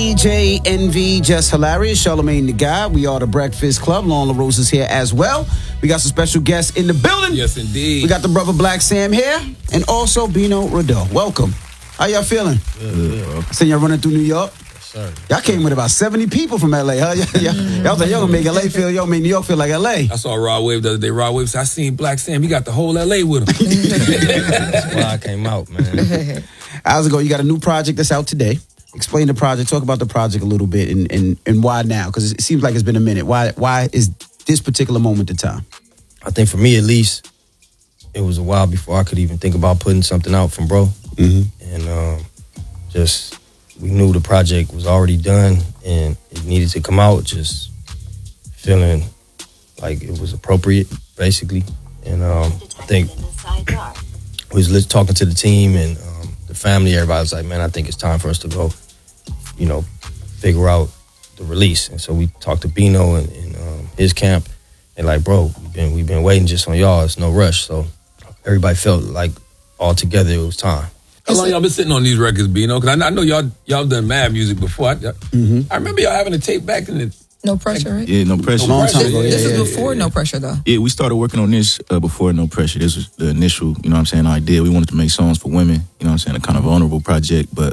DJ Envy, Just Hilarious, Charlamagne the Guy. We are the Breakfast Club. Lauren LaRose is here as well. We got some special guests in the building. Yes, indeed. We got the brother Black Sam here, and also Bino Riddell. Welcome. How y'all feeling? Good. I seen y'all running through New York. Sir. Y'all came with about 70 people from LA, huh? Y'all was like, y'all gonna make LA feel, y'all make New York feel like LA. I saw Rod Wave the other day. Rod Wave said, I seen Black Sam. He got the whole LA with him. That's why I came out, man. How's it go? You got a new project that's out today. Explain the project. Talk about the project a little bit and why now? Because it seems like it's been a minute. Why is this particular moment the time? I think for me, at least, it was a while before I could even think about putting something out from bro. Mm-hmm. And we knew the project was already done and it needed to come out, just feeling like it was appropriate, basically. And I think we was talking to the team and the family. Everybody was like, man, I think it's time for us to go, figure out the release. And so we talked to Bino and his camp. And like, bro, we've been waiting just on y'all. It's no rush. So everybody felt like all together it was time. How long y'all been sitting on these records, Bino? Because I know y'all done mad music before. I remember y'all having a tape back in the... No Pressure, right? Yeah, No Pressure. Long time ago. This is before No Pressure, though. Yeah, we started working on this before No Pressure. This was the initial, idea. We wanted to make songs for women, a kind of vulnerable project. But,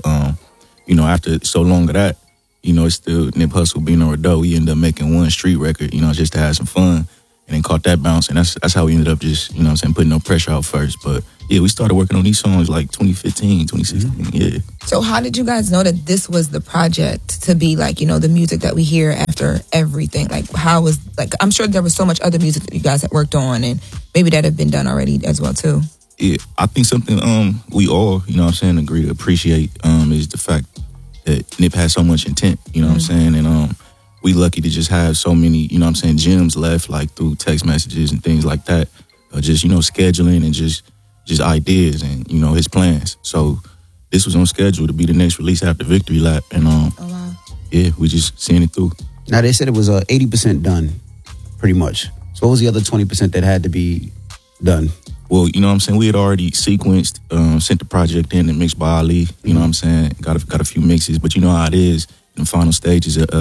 after so long of that, it's still Nip Hussle, Bino Riddell. We ended up making one street record, just to have some fun. And then caught that bounce. And that's how we ended up just, putting No Pressure out first. But, yeah, we started working on these songs like 2015, 2016, yeah. So how did you guys know that this was the project to be like, the music that we hear after everything? Like, I'm sure there was so much other music that you guys had worked on and maybe that had been done already as well, too. Yeah, I think something we all, agree to appreciate is the fact that Nip has so much intent, what I'm saying? And we lucky to just have so many, gems left, like through text messages and things like that. Just, scheduling and just ideas and, his plans. So this was on schedule to be the next release after Victory Lap. And, yeah, we just seeing it through. Now, they said it was 80% done, pretty much. So what was the other 20% that had to be done? Well, we had already sequenced, sent the project in and mixed by Ali. Got a few mixes, but you know how it is in the final stages of,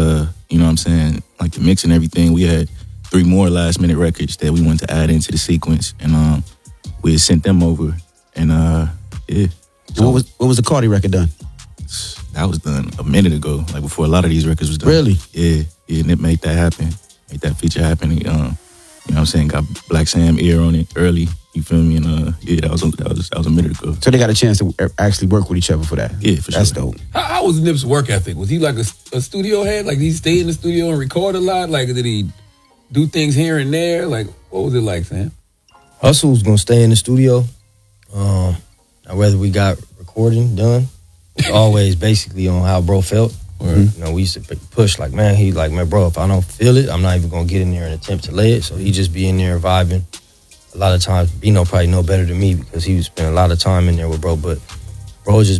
like the mix and everything. We had 3 more last minute records that we wanted to add into the sequence, and we had sent them over, and yeah. So what was the Cardi record done? That was done a minute ago, like before a lot of these records was done. Really? Yeah, Nip made that happen, made that feature happen. Got Black Sam ear on it early. You feel me? And yeah, that was a minute ago. So they got a chance to actually work with each other for that. Yeah, for sure. That's dope. How was Nip's work ethic? Was he like a studio head? Like, did he stay in the studio and record a lot? Like, did he do things here and there? Like, what was it like, Sam? Hustle was gonna stay in the studio. Now whether we got recording done, it's always basically on how bro felt. Mm-hmm. We used to push like, man, bro, if I don't feel it, I'm not even gonna get in there and attempt to lay it. So he just be in there vibing. A lot of times, Bino probably know better than me because he was spending a lot of time in there with bro. But bro just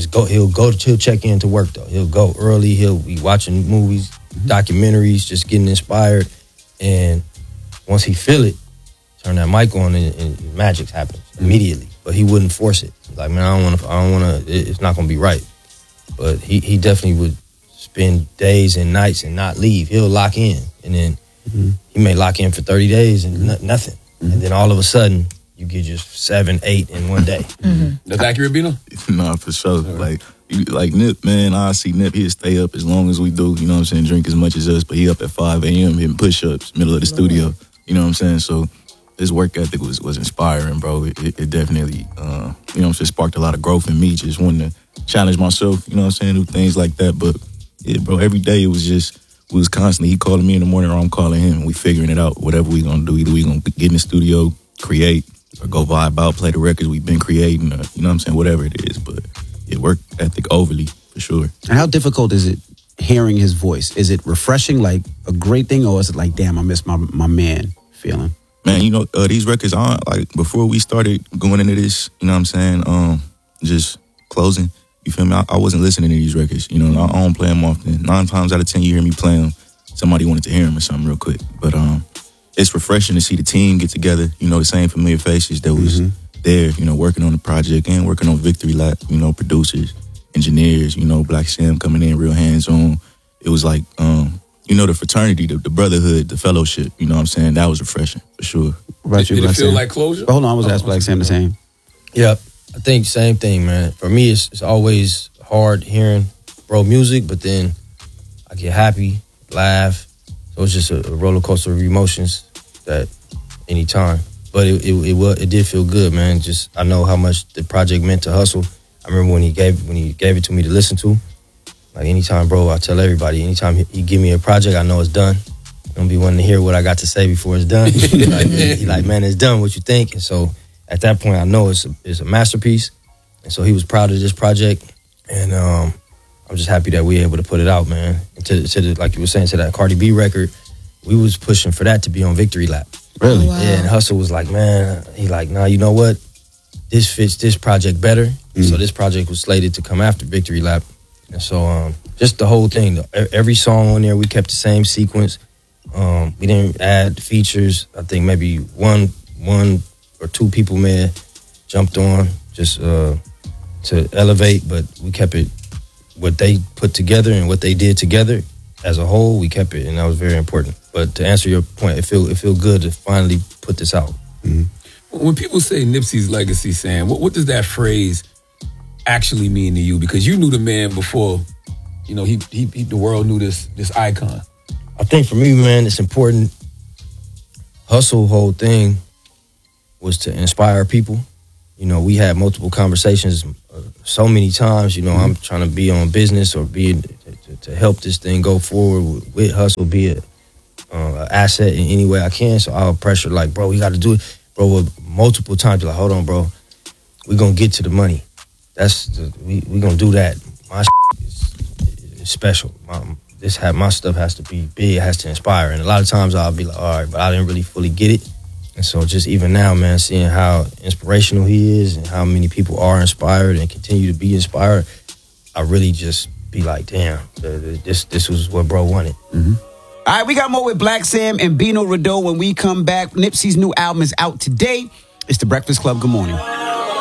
he'll check in to work though. He'll go early. He'll be watching movies, documentaries, just getting inspired. And once he feel it, turn that mic on and magic happens immediately. But he wouldn't force it. Like, man, I don't wanna. It's not gonna be right. But he definitely would spend days and nights and not leave. He'll lock in, and then he may lock in for 30 days and nothing. And then all of a sudden, you get just 7, 8 in one day. That's accurate, Bino? Nah, for sure. Like Nip, man, I see Nip, he'll stay up as long as we do, drink as much as us, but he up at 5 a.m. hitting push-ups, middle of the studio, So his work ethic was inspiring, bro. It definitely, sparked a lot of growth in me, just wanting to challenge myself, do things like that. But, yeah, bro, every day we was constantly, he calling me in the morning or I'm calling him, and we figuring it out, whatever we gonna do. Either we gonna get in the studio, create, or go vibe out, play the records we've been creating, or, whatever it is. But yeah, work ethic overly, for sure. And how difficult is it hearing his voice? Is it refreshing, like a great thing, or is it like, damn, I miss my man feeling? Man, these records aren't, like, before we started going into this, just closing, you feel me? I wasn't listening to these records. I don't play them often. 9 times out of 10, you hear me play them, somebody wanted to hear them or something real quick. But it's refreshing to see the team get together, the same familiar faces that was there, working on the project and working on Victory Lap, producers. engineers, you know, Black Sam coming in real hands-on. It was like, you know, the fraternity, the brotherhood, the fellowship, you know what I'm saying? That was refreshing, for sure. What about you, Did it Black feel Sam? like closure? But hold on, I was asking Black Sam the same. Yep. I think same thing, man. For me, it's always hard hearing bro music, but then I get happy, laugh. So it's just a roller coaster of emotions that anytime. But it did feel good, man. Just I know how much the project meant to Hustle. I remember when he gave it to me to listen to. Like anytime, bro, I tell everybody, anytime he give me a project, I know it's done. I'm gonna be wanting to hear what I got to say before it's done. He like, man, it's done. What you think? And so at that point, I know it's a masterpiece. And so he was proud of this project. And I'm just happy that we were able to put it out, man. And to the, like you were saying, to that Cardi B record, we was pushing for that to be on Victory Lap. Really? Oh, wow. Yeah, and Hustle was like, man, he like, nah, you know what? This fits this project better. So this project was slated to come after Victory Lap. And so just the whole thing, every song on there, we kept the same sequence. We didn't add features. I think maybe one or two people may have jumped on just to elevate, but we kept it, what they put together and what they did together as a whole, we kept it, and that was very important. But to answer your point, it feel good to finally put this out. Mm-hmm. When people say Nipsey's legacy, Sam, what does that phrase actually mean to you? Because you knew the man before, you know, the world knew this icon. I think for me, man, it's important. Hustle whole thing was to inspire people. You know, we had multiple conversations so many times. You know, I'm trying to be on business or be to help this thing go forward with Hustle, be an asset in any way I can. So I'll pressure like, bro, we got to do it. Bro, multiple times, like, hold on, bro. We going to get to the money. We going to do that. My is special. My stuff has to be big, it has to inspire. And a lot of times I'll be like, all right, but I didn't really fully get it. And so just even now, man, seeing how inspirational he is and how many people are inspired and continue to be inspired, I really just be like, damn, this was what bro wanted. Mm-hmm. All right, we got more with Black Sam and Bino Rideaux when we come back. Nipsey's new album is out today. It's The Breakfast Club. Good morning.